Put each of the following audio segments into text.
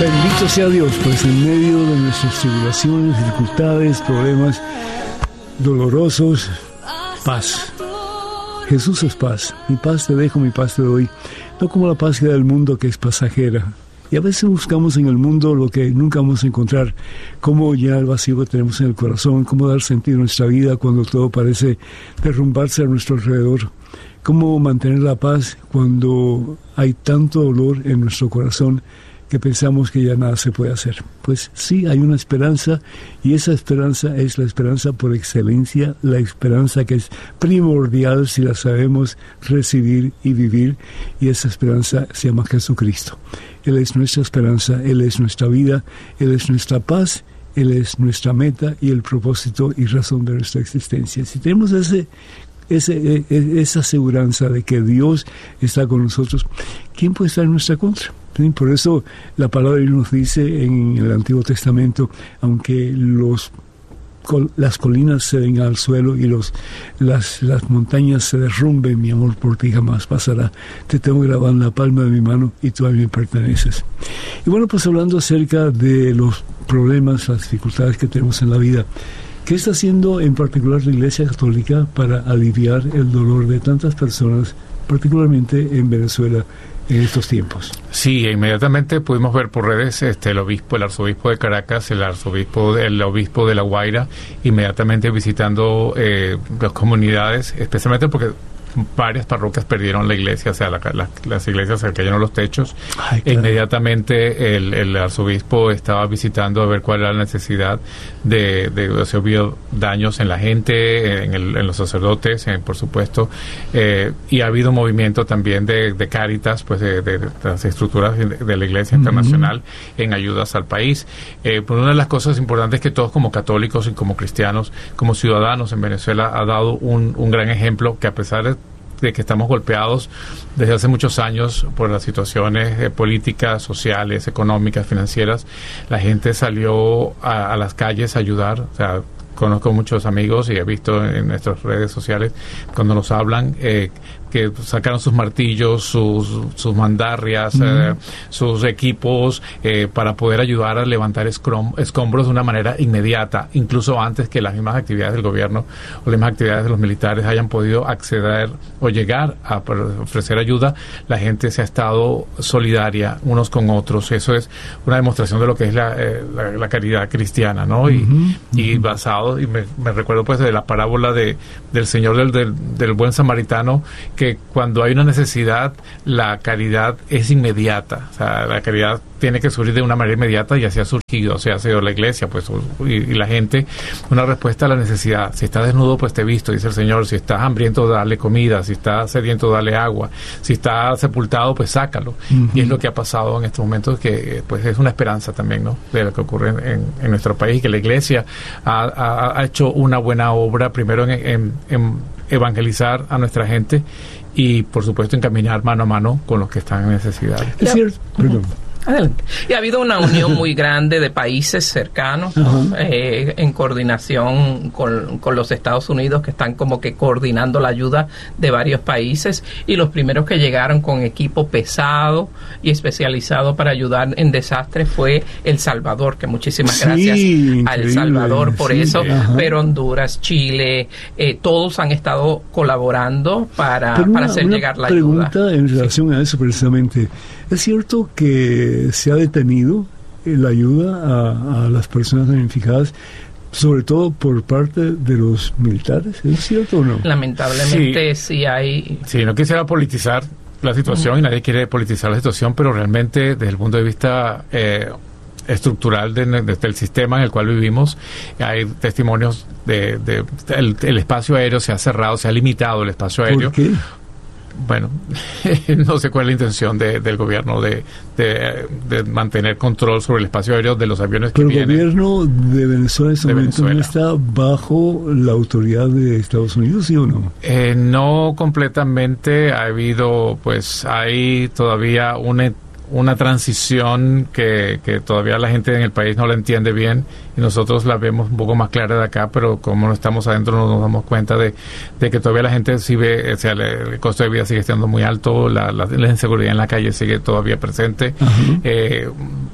Bendito sea Dios, pues en medio de nuestras tribulaciones, dificultades, problemas dolorosos, paz. Jesús es paz. Mi paz te dejo, mi paz te doy. No como la paz que da el mundo, que es pasajera. Y a veces buscamos en el mundo lo que nunca vamos a encontrar. Cómo llenar el vacío que tenemos en el corazón, cómo dar sentido a nuestra vida cuando todo parece derrumbarse a nuestro alrededor. Cómo mantener la paz cuando hay tanto dolor en nuestro corazón que pensamos que ya nada se puede hacer. Pues sí, hay una esperanza, y esa esperanza es la esperanza por excelencia, la esperanza que es primordial si la sabemos recibir y vivir, y esa esperanza se llama Jesucristo. Él es nuestra esperanza, Él es nuestra vida, Él es nuestra paz, Él es nuestra meta y el propósito y razón de nuestra existencia. Si tenemos esa aseguranza de que Dios está con nosotros, ¿quién puede estar en nuestra contra? ¿Sí? Por eso la palabra de Dios nos dice en el Antiguo Testamento, aunque las colinas se den al suelo y las montañas se derrumben, mi amor por ti jamás pasará. Te tengo grabado en la palma de mi mano y tú a mí me perteneces. Y bueno, pues hablando acerca de los problemas, las dificultades que tenemos en la vida, ¿qué está haciendo en particular la Iglesia Católica para aliviar el dolor de tantas personas, particularmente en Venezuela, en estos tiempos? Sí, inmediatamente pudimos ver por redes el arzobispo de Caracas, el obispo de La Guaira, inmediatamente visitando las comunidades, especialmente porque varias parroquias perdieron la iglesia, o sea, las iglesias se cayeron los techos. Ay, claro. Inmediatamente el arzobispo estaba visitando a ver cuál era la necesidad de se hubo daños en la gente, en los sacerdotes, por supuesto, y ha habido movimiento también de Cáritas, pues de las estructuras de la Iglesia Internacional en ayudas al país. Pues una de las cosas importantes que todos como católicos y como cristianos, como ciudadanos en Venezuela, ha dado un gran ejemplo, que a pesar de que estamos golpeados desde hace muchos años por las situaciones políticas, sociales, económicas, financieras, la gente salió a las calles a ayudar. O sea, conozco muchos amigos y he visto en nuestras redes sociales cuando nos hablan que sacaron sus martillos, sus mandarrias, sus equipos para poder ayudar a levantar escombros de una manera inmediata, incluso antes que las mismas actividades del gobierno o las mismas actividades de los militares hayan podido acceder o llegar a ofrecer ayuda. La gente se ha estado solidaria unos con otros. Eso es una demostración de lo que es la caridad cristiana, ¿no? Y basado, y me recuerdo pues de la parábola del Señor del buen samaritano, que cuando hay una necesidad, la caridad es inmediata. O sea, la caridad tiene que surgir de una manera inmediata, y así ha surgido, o sea, ha sido la iglesia, pues, y la gente, una respuesta a la necesidad. Si estás desnudo, pues te visto, dice el Señor. Si estás hambriento, dale comida. Si estás sediento, dale agua. Si estás sepultado, pues sácalo. Y es lo que ha pasado en estos momentos, que pues es una esperanza también, ¿no?, de lo que ocurre en nuestro país, que la iglesia ha hecho una buena obra, primero en evangelizar a nuestra gente, y por supuesto encaminar mano a mano con los que están en necesidad. Es cierto. Perdón. Adelante. Y ha habido una unión muy grande de países cercanos, ¿no? En coordinación con los Estados Unidos, que están como que coordinando la ayuda de varios países, y los primeros que llegaron con equipo pesado y especializado para ayudar en desastres fue El Salvador, que muchísimas gracias a El Salvador por eso, pero Honduras, Chile, todos han estado colaborando para hacer llegar la ayuda. Pregunta en relación a eso precisamente. ¿Es cierto que se ha detenido la ayuda a las personas damnificadas, sobre todo por parte de los militares? ¿Es cierto o no? Lamentablemente sí hay... Sí, no quisiera politizar la situación, y nadie quiere politizar la situación, pero realmente desde el punto de vista estructural del sistema en el cual vivimos, hay testimonios el espacio aéreo se ha cerrado, se ha limitado el espacio aéreo. ¿Por qué? Bueno, no sé cuál es la intención del gobierno de mantener control sobre el espacio aéreo de los aviones que vienen. Pero el gobierno de Venezuela en este momento no está bajo la autoridad de Estados Unidos, ¿sí o no? No completamente. Ha habido, pues, hay todavía una transición que todavía la gente en el país no la entiende bien, y nosotros la vemos un poco más clara de acá, pero como no estamos adentro no nos damos cuenta de que todavía la gente sí ve, o sea, el costo de vida sigue estando muy alto, la inseguridad en la calle sigue todavía presente.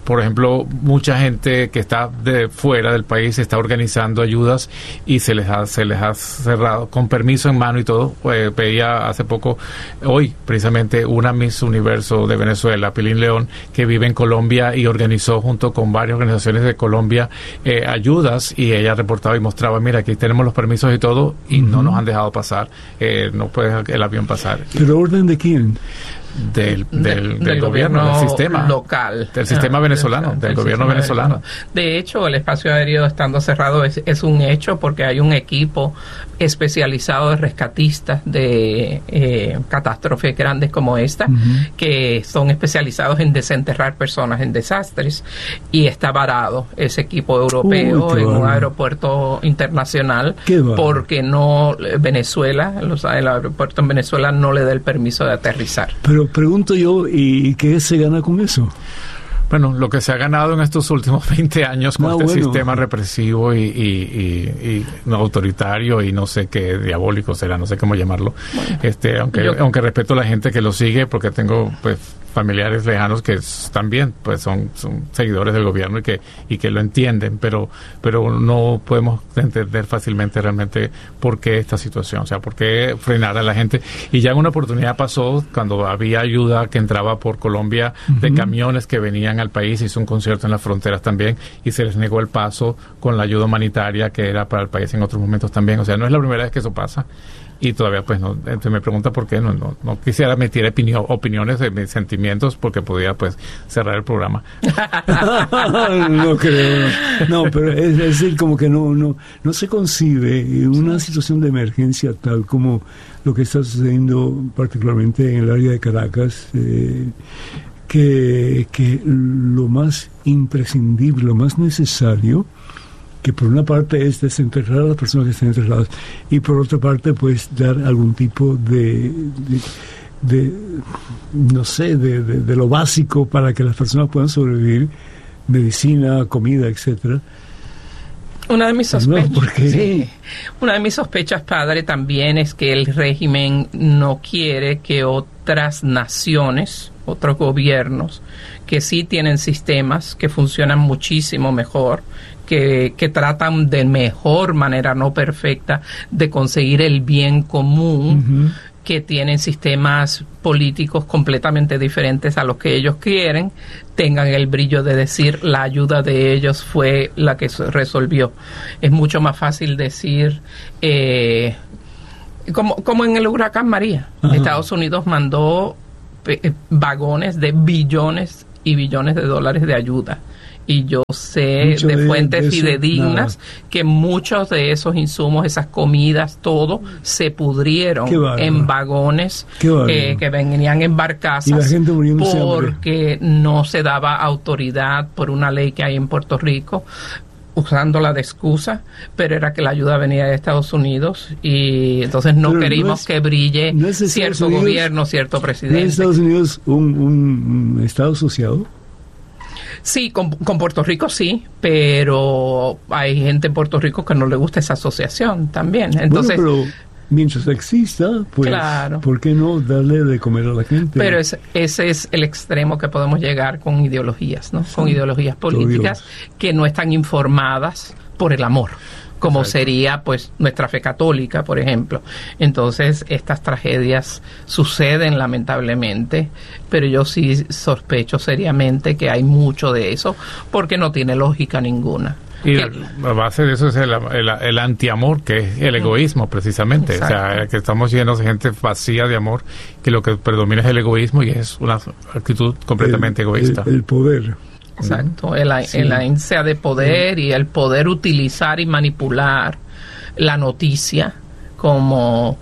por ejemplo, mucha gente que está de fuera del país está organizando ayudas y se les ha cerrado con permiso en mano y todo. Veía hace poco, hoy precisamente, una Miss Universo de Venezuela, Pilín León, que vive en Colombia y organizó junto con varias organizaciones de Colombia ayudas, y ella reportaba y mostraba, mira, aquí tenemos los permisos y todo, y no nos han dejado pasar, no puede el avión pasar. ¿Pero orden de quién? Del gobierno, del sistema local, del sistema venezolano, del gobierno venezolano. De hecho, el espacio aéreo estando cerrado es un hecho, porque hay un equipo especializado de rescatistas de catástrofes grandes como esta, que son especializados en desenterrar personas en desastres, y está varado ese equipo europeo en un aeropuerto internacional, porque no Venezuela, el aeropuerto en Venezuela no le da el permiso de aterrizar. Pero pregunto yo, ¿y qué se gana con eso? Bueno, lo que se ha ganado en estos últimos 20 años con este sistema represivo y no autoritario y no sé qué diabólico será, no sé cómo llamarlo. Aunque respeto a la gente que lo sigue, porque tengo pues familiares lejanos que también pues son seguidores del gobierno y que lo entienden, pero no podemos entender fácilmente realmente por qué esta situación, o sea, por qué frenar a la gente. Y ya en una oportunidad pasó, cuando había ayuda que entraba por Colombia de camiones que venían al país, hizo un concierto en las fronteras también, y se les negó el paso con la ayuda humanitaria que era para el país en otros momentos también. O sea, no es la primera vez que eso pasa. Y todavía pues no, entonces me pregunta por qué no quisiera emitir opiniones de mis sentimientos, porque podía pues cerrar el programa. No creo, no, pero es decir, como que no se concibe una situación de emergencia tal como lo que está sucediendo particularmente en el área de Caracas, que lo más imprescindible, lo más necesario, que por una parte es desenterrar a las personas que están enterradas, y por otra parte pues dar algún tipo de no sé, de lo básico para que las personas puedan sobrevivir, medicina, comida, etcétera. Una de mis sospechas, sí. Una de mis sospechas, padre, también es que el régimen no quiere que otras naciones, otros gobiernos que sí tienen sistemas que funcionan muchísimo mejor, que tratan de mejor manera, no perfecta, de conseguir el bien común, que tienen sistemas políticos completamente diferentes a los que ellos quieren, tengan el brillo de decir la ayuda de ellos fue la que resolvió. Es mucho más fácil decir, como en el huracán María. Estados Unidos mandó vagones de billones y billones de dólares de ayuda. Y yo sé de fuentes fidedignas que muchos de esos insumos, esas comidas, todo, se pudrieron en vagones que venían en barcazas, porque no se daba autoridad por una ley que hay en Puerto Rico, usándola de excusa, pero era que la ayuda venía de Estados Unidos, y entonces no queríamos que brille cierto gobierno, cierto presidente. ¿No es Estados Unidos un estado asociado? Sí, con Puerto Rico sí, pero hay gente en Puerto Rico que no le gusta esa asociación también. Entonces, bueno, pero mientras exista, pues, claro, ¿por qué no darle de comer a la gente? Pero ese es el extremo que podemos llegar con ideologías, ¿no? Sí, con ideologías políticas que no están informadas por el amor, como sería pues nuestra fe católica, por ejemplo. Entonces estas tragedias suceden lamentablemente, pero yo sí sospecho seriamente que hay mucho de eso, porque no tiene lógica ninguna. Y la base de eso es el antiamor, que es el egoísmo precisamente. Exacto. O sea, que estamos llenos de gente vacía de amor, que lo que predomina es el egoísmo, y es una actitud completamente egoísta. El poder. Exacto, la ansia de poder y el poder utilizar y manipular la noticia, como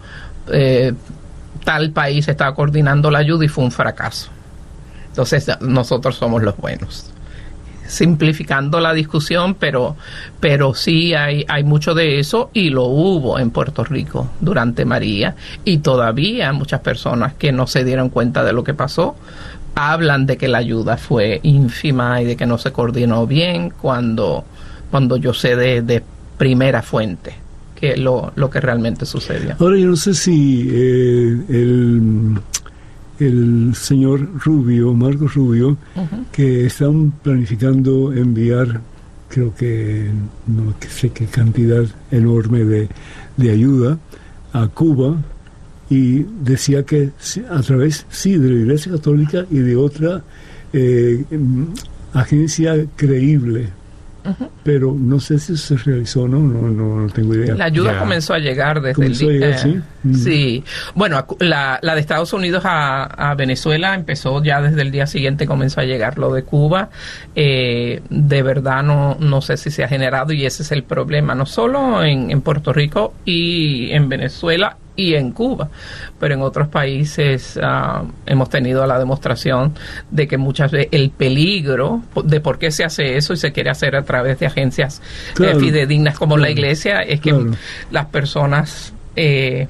tal país estaba coordinando la ayuda y fue un fracaso. Entonces nosotros somos los buenos. Simplificando la discusión, pero sí hay mucho de eso, y lo hubo en Puerto Rico durante María, y todavía muchas personas que no se dieron cuenta de lo que pasó hablan de que la ayuda fue ínfima y de que no se coordinó bien, cuando yo sé de primera fuente que lo que realmente sucedió. Ahora, yo no sé si el el señor Rubio, Marcos Rubio, que están planificando enviar, creo que no sé qué cantidad enorme de ayuda a Cuba, y decía que a través, sí, de la Iglesia Católica y de otra agencia creíble. Pero no sé si se realizó, no tengo idea. La ayuda comenzó a llegar desde el día. ¿Sí? Sí. Bueno, la de Estados Unidos a Venezuela empezó ya desde el día siguiente, comenzó a llegar. Lo de Cuba, de verdad no sé si se ha generado, y ese es el problema, no solo en Puerto Rico y en Venezuela y en Cuba, pero en otros países hemos tenido la demostración de que muchas veces el peligro de por qué se hace eso y se quiere hacer a través de agencias fidedignas como la Iglesia es que las personas que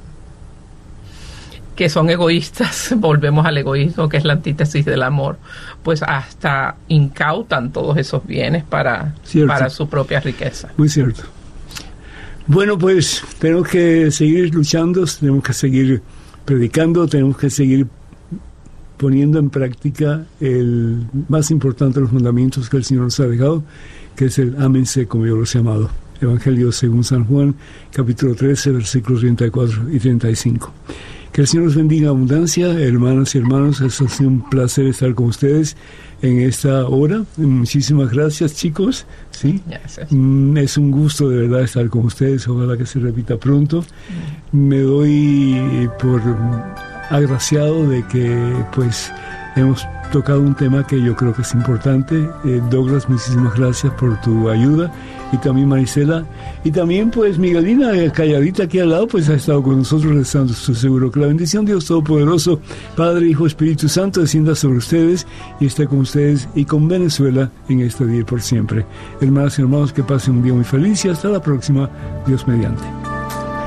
son egoístas, volvemos al egoísmo, que es la antítesis del amor, pues hasta incautan todos esos bienes para su propia riqueza. Muy cierto. Bueno, pues tenemos que seguir luchando, tenemos que seguir predicando, tenemos que seguir poniendo en práctica el más importante de los mandamientos que el Señor nos ha dejado, que es el ámense como yo los he llamado. Evangelio según San Juan, capítulo 13, versículos 34 y 35. Que el Señor los bendiga en abundancia, hermanas y hermanos. Es así un placer estar con ustedes en esta hora. Muchísimas gracias, chicos. ¿Sí? Gracias. Es un gusto de verdad estar con ustedes. Ojalá que se repita pronto. Me doy por agraciado de que pues hemos tocado un tema que yo creo que es importante. Douglas, muchísimas gracias por tu ayuda, y también Marisela, y también pues Miguelina, calladita aquí al lado, pues ha estado con nosotros rezando. Estoy seguro que la bendición de Dios Todopoderoso, Padre, Hijo, Espíritu Santo, descienda sobre ustedes y esté con ustedes y con Venezuela en este día y por siempre. Hermanas y hermanos, que pasen un día muy feliz y hasta la próxima, Dios mediante.